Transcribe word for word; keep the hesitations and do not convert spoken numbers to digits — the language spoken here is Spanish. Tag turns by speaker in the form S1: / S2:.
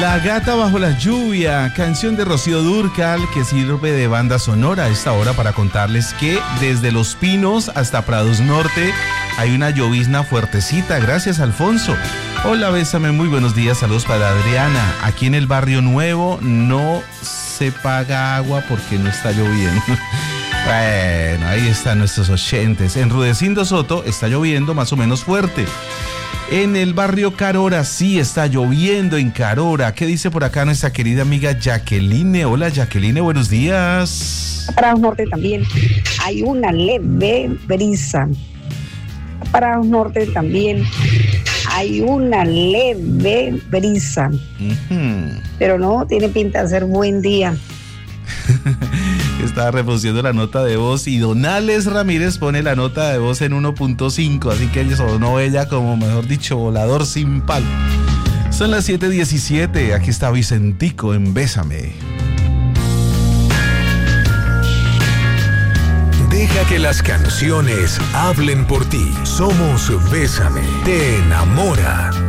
S1: La gata bajo la lluvia, canción de Rocío Dúrcal que sirve de banda sonora a esta hora para contarles que desde Los Pinos hasta Prados Norte hay una llovizna fuertecita. Gracias, Alfonso. Hola, bésame, muy buenos días, saludos para Adriana. Aquí en el Barrio Nuevo no se paga agua porque no está lloviendo. Bueno, ahí están nuestros oyentes. En Rudecindo Soto está lloviendo más o menos fuerte. En el barrio Carora sí está lloviendo en Carora. ¿Qué dice por acá nuestra querida amiga Jacqueline? Hola, Jacqueline, buenos días.
S2: Para el norte también hay una leve brisa. Para el norte también hay una leve brisa. Uh-huh. Pero no, tiene pinta de ser buen día.
S1: Estaba reproduciendo la nota de voz y Donales Ramírez pone la nota de voz en uno punto cinco, así que ella sonó ella como, mejor dicho, volador sin palo. Son las siete diecisiete, aquí está Vicentico en Bésame.
S3: Deja que las canciones hablen por ti. Somos Bésame, te enamora.